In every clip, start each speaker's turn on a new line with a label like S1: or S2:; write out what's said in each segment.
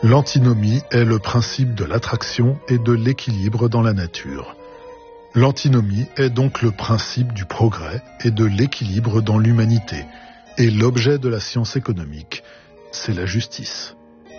S1: L'antinomie est le principe de l'attraction et de l'équilibre dans la nature. L'antinomie est donc le principe du progrès et de l'équilibre dans l'humanité. Et l'objet de la science économique, c'est la justice.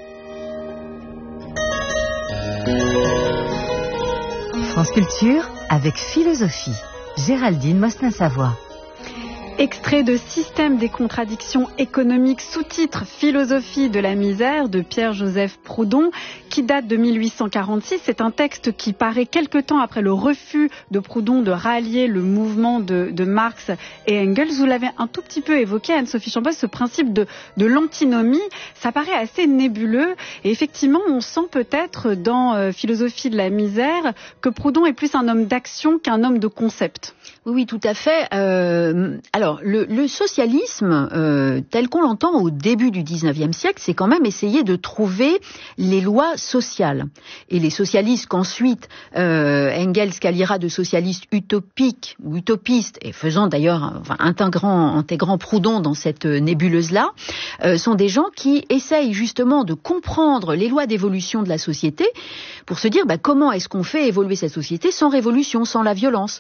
S2: France Culture avec philosophie. Géraldine Mosna-Savoie.
S3: Extrait de Système des contradictions économiques, sous-titre Philosophie de la misère de Pierre-Joseph Proudhon, qui date de 1846. C'est un texte qui paraît quelque temps après le refus de Proudhon de rallier le mouvement de Marx et Engels. Vous l'avez un tout petit peu évoqué, Anne-Sophie Chambois, ce principe de l'antinomie. Ça paraît assez nébuleux et effectivement, on sent peut-être dans Philosophie de la misère que Proudhon est plus un homme d'action qu'un homme de concept.
S4: Oui, tout à fait. Alors, le socialisme, tel qu'on l'entend au début du 19e siècle, c'est quand même essayer de trouver les lois sociales. Et les socialistes qu'ensuite Engels qualifiera de socialistes utopiques ou utopistes, et faisant d'ailleurs, intégrant Proudhon dans cette nébuleuse-là, sont des gens qui essayent justement de comprendre les lois d'évolution de la société pour se dire comment est-ce qu'on fait évoluer cette société sans révolution, sans la violence.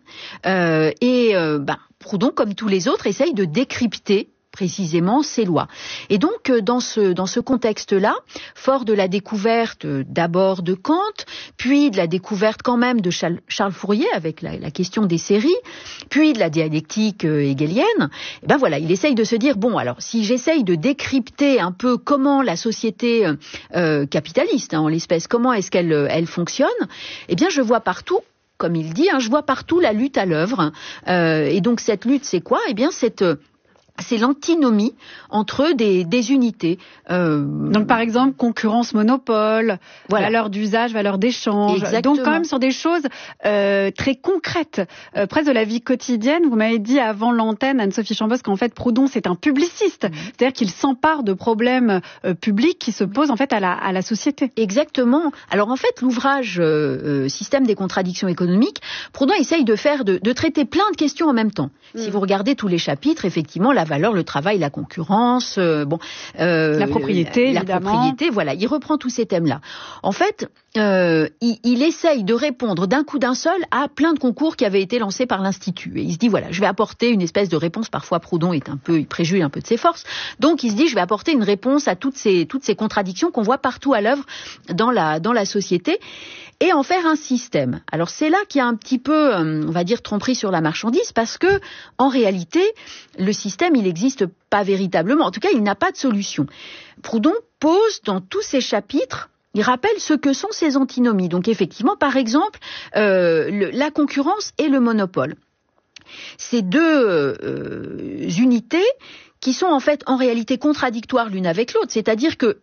S4: Proudhon, comme tous les autres, essaye de décrypter précisément ces lois. Et donc, dans ce contexte-là, fort de la découverte d'abord de Kant, puis de la découverte quand même de Charles Fourier avec la question des séries, puis de la dialectique hegelienne, il essaye de se dire, alors si j'essaye de décrypter un peu comment la société capitaliste, en l'espèce, comment est-ce qu'elle fonctionne, je vois partout, comme il dit, je vois partout la lutte à l'œuvre. Et donc cette lutte, c'est quoi ? C'est l'antinomie entre des unités.
S3: Donc par exemple, concurrence, monopole, valeur d'usage, valeur d'échange.
S4: Exactement.
S3: Donc quand même sur des choses très concrètes, presque de la vie quotidienne. Vous m'avez dit avant l'antenne, Anne-Sophie Chambois, qu'en fait Proudhon c'est un publiciste. C'est-à-dire qu'il s'empare de problèmes publics qui se posent en fait à la société.
S4: Exactement. Alors en fait, l'ouvrage Système des contradictions économiques, Proudhon essaye de traiter plein de questions en même temps. Si vous regardez tous les chapitres, effectivement, la valeur, le travail, la concurrence,
S3: la propriété, évidemment.
S4: Il reprend tous ces thèmes-là. En fait, il essaye de répondre d'un coup d'un seul à plein de concours qui avaient été lancés par l'Institut. Et il se dit, je vais apporter une espèce de réponse. Parfois, Proudhon il préjuge un peu de ses forces. Donc, il se dit, je vais apporter une réponse à toutes ces contradictions qu'on voit partout à l'œuvre dans la société. Et en faire un système. Alors c'est là qu'il y a un petit peu, on va dire, tromperie sur la marchandise, parce que en réalité, le système, il n'existe pas véritablement. En tout cas, il n'a pas de solution. Proudhon pose dans tous ses chapitres, il rappelle ce que sont ces antinomies. Donc effectivement, par exemple, la concurrence et le monopole. Ces deux unités qui sont en fait en réalité contradictoires l'une avec l'autre. C'est-à-dire que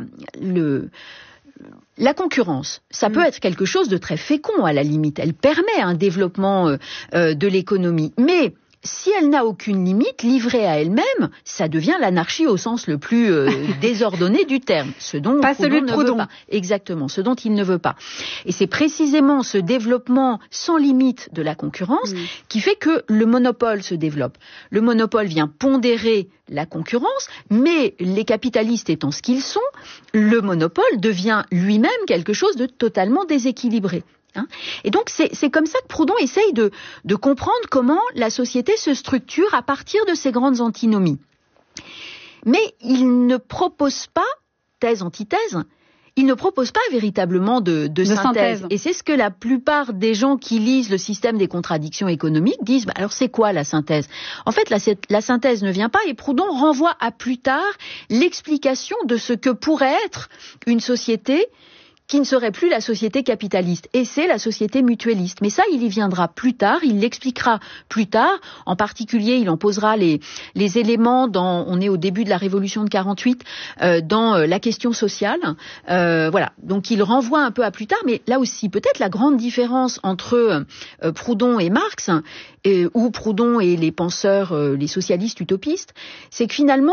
S4: la concurrence, ça peut être quelque chose de très fécond à la limite. Elle permet un développement de l'économie. Mais si elle n'a aucune limite, livrée à elle-même, ça devient l'anarchie au sens le plus désordonné du terme. Ce dont
S3: pas celui de Proudhon.
S4: Ne veut pas. Exactement, ce dont il ne veut pas. Et c'est précisément ce développement sans limite de la concurrence qui fait que le monopole se développe. Le monopole vient pondérer la concurrence, mais les capitalistes étant ce qu'ils sont, le monopole devient lui-même quelque chose de totalement déséquilibré. Et donc c'est comme ça que Proudhon essaye de comprendre comment la société se structure à partir de ces grandes antinomies. Mais il ne propose pas, thèse, antithèse, il ne propose pas véritablement de synthèse. Et c'est ce que la plupart des gens qui lisent le système des contradictions économiques disent, alors c'est quoi la synthèse ? En fait, la synthèse ne vient pas, et Proudhon renvoie à plus tard l'explication de ce que pourrait être une société qui ne serait plus la société capitaliste. Et c'est la société mutualiste. Mais ça, il y viendra plus tard, il l'expliquera plus tard. En particulier, il en posera les éléments on est au début de la Révolution de 48, dans la question sociale. Donc il renvoie un peu à plus tard, mais là aussi, peut-être la grande différence entre Proudhon et Marx, ou Proudhon et les penseurs, les socialistes utopistes, c'est que finalement,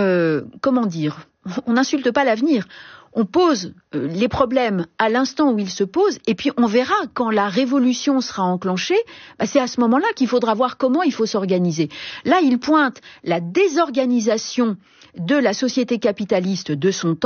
S4: on n'insulte pas l'avenir. On pose les problèmes à l'instant où ils se posent, et puis on verra quand la révolution sera enclenchée, c'est à ce moment-là qu'il faudra voir comment il faut s'organiser. Là, il pointe la désorganisation de la société capitaliste de son temps,